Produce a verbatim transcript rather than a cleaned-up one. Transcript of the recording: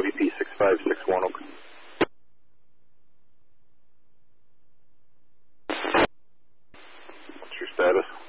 W P six five six one, okay. What's your status?